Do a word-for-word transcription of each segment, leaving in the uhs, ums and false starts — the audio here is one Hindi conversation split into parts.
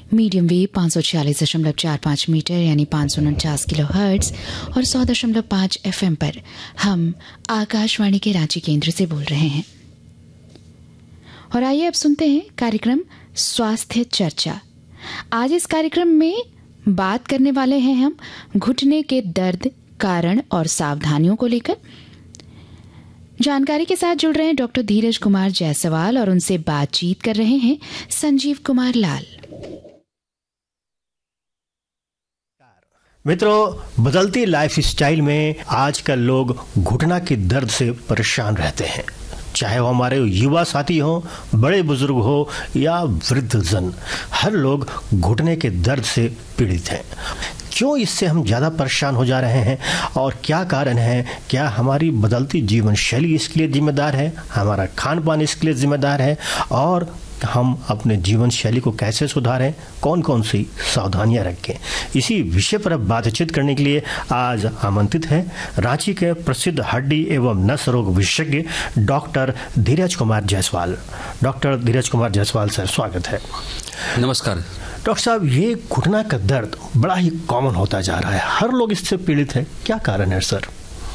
मीडियम वेव पाँच सौ छियालीस दशमलव चार पाँच मीटर यानी पाँच सौ उनचास किलो हर्ट्ज और सौ दशमलव पाँच एफ एम पर हम आकाशवाणी के रांची केंद्र से बोल रहे हैं। और आइए अब सुनते हैं कार्यक्रम स्वास्थ्य चर्चा। आज इस कार्यक्रम में बात करने वाले हैं हम घुटने के दर्द, कारण और सावधानियों को लेकर। जानकारी के साथ जुड़ रहे हैं डॉक्टर धीरज कुमार जायसवाल और उनसे बातचीत कर रहे हैं संजीव कुमार लाल। मित्रों, बदलती लाइफ स्टाइल में आजकल लोग घुटना के दर्द से परेशान रहते हैं। चाहे वो हमारे युवा साथी हो, बड़े बुजुर्ग हो या वृद्धजन, हर लोग घुटने के दर्द से पीड़ित हैं। क्यों इससे हम ज़्यादा परेशान हो जा रहे हैं और क्या कारण है? क्या हमारी बदलती जीवन शैली इसके लिए जिम्मेदार है? हमारा खान पान इसके लिए जिम्मेदार है? और हम अपने जीवन शैली को कैसे सुधारें? कौन कौन सी सावधानियां रखें? इसी विषय पर अब बातचीत करने के लिए आज आमंत्रित हैं रांची के प्रसिद्ध हड्डी एवं नस रोग विशेषज्ञ डॉक्टर धीरज कुमार जायसवाल। डॉक्टर धीरज कुमार जायसवाल सर, स्वागत है। नमस्कार डॉक्टर साहब, ये घुटना का दर्द बड़ा ही कॉमन होता जा रहा है, हर लोग इससे पीड़ित है, क्या कारण है सर?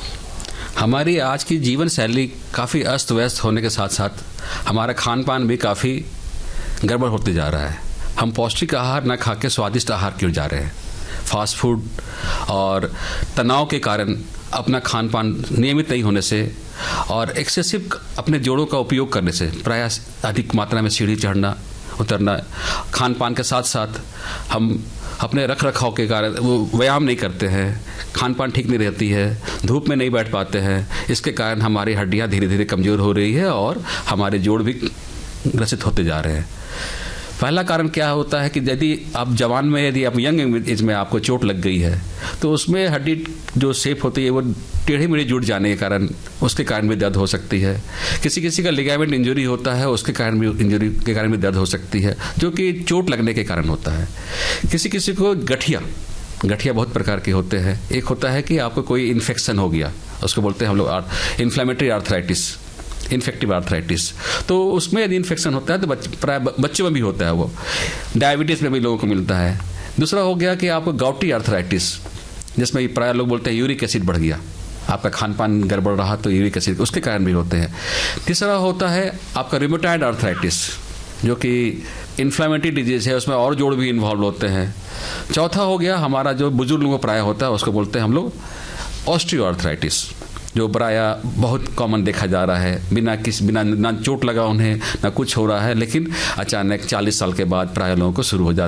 हमारी आज की जीवन शैली काफ़ी अस्त व्यस्त होने के साथ साथ हमारा खान पान भी काफ़ी गड़बड़ होते जा रहा है। हम पौष्टिक आहार न खा के स्वादिष्ट आहार क्यों जा रहे हैं? फास्ट फूड और तनाव के कारण अपना खान पान नियमित नहीं होने से और एक्सेसिव अपने जोड़ों का उपयोग करने से, प्राय अधिक मात्रा में सीढ़ी चढ़ना उतरना, खान पान के साथ साथ हम अपने रख रखाव के कारण वो व्यायाम नहीं करते हैं, खान पान ठीक नहीं रहती है, धूप में नहीं बैठ पाते हैं, इसके कारण हमारी हड्डियां धीरे धीरे कमज़ोर हो रही है और हमारे जोड़ भी ग्रसित होते जा रहे हैं। पहला कारण क्या होता है कि यदि आप जवान में, यदि आप यंग एज में आपको चोट लग गई है तो उसमें हड्डी जो शेप होती है वो टेढ़ी मेढ़ी जुड़ जाने के कारण उसके कारण भी दर्द हो सकती है। किसी किसी का लिगामेंट इंजरी होता है, उसके कारण भी इंजरी के कारण भी दर्द हो सकती है, जो कि चोट लगने के कारण होता है। किसी किसी को गठिया गठिया बहुत प्रकार के होते हैं। एक होता है कि आपको कोई इन्फेक्शन हो गया, उसको बोलते हैं हम लोग इन्फ्लेमेटरी आर्थराइटिस, इन्फेक्टिव आर्थराइटिस। तो उसमें यदि इन्फेक्शन होता है तो बच, प्राय बच्चों में भी होता है, वो डायबिटीज़ में भी लोगों को मिलता है। दूसरा हो गया कि आपको गाउटी आर्थराइटिस, जिसमें प्राय लोग बोलते हैं यूरिक एसिड बढ़ गया, आपका खान पान गड़बड़ रहा तो यूरिक एसिड उसके कारण भी होते हैं। तीसरा होता है आपका रिमोटाइड आर्थराइटिस, जो कि इन्फ्लेमेटरी डिजीज़ है, उसमें और जोड़ भी इन्वॉल्व होते हैं। चौथा हो गया हमारा जो बुजुर्ग लोगों को प्राय होता है, उसको बोलते हैं हम लोग ऑस्टियो आर्थराइटिस, जो प्राय बहुत कॉमन देखा जा रहा है। बिना किस बिना ना चोट लगा उन्हें, ना कुछ हो रहा है, लेकिन अचानक चालीस साल के बाद प्राय लोगों को शुरू हो जाता है।